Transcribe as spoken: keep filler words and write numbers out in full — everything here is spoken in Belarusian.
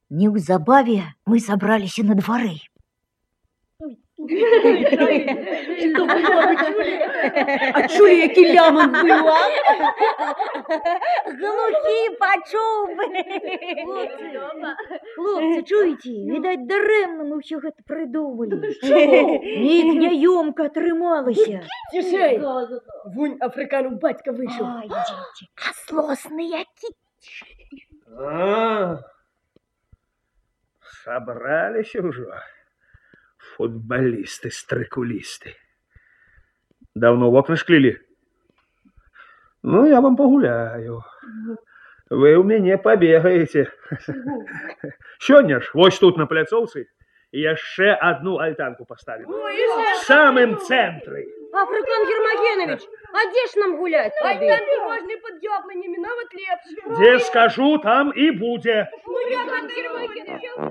Неўзабаве мы сабраліся на двары. А чулі, які лямант быў, а? Глухі пачуў бы. Хлопцы, чуеце? Відаць, дарэмна мы ўсё гэта прыдумалі. Нейк няёмка атрымалася. Цішэй! Вунь афрыкану бацька выйшаў. Ай, ідзіце. А злосны які. А, собраліся ўжо футболисты, стрыкулисты. Давно в окна шклили? Ну, я вам погуляю. Вы у меня побегаете. Сёння ж, вось тут на пляцоўцы, яшчэ одну альтанку поставим. В самым цэнтры. Афрыкан Гермогенович, а дзе ж нам гуляць тады? Ай, там не можна пад дзёбленямі, нават лепш. Дзе скажу, там і будзе. Ну, я там Гермогенович.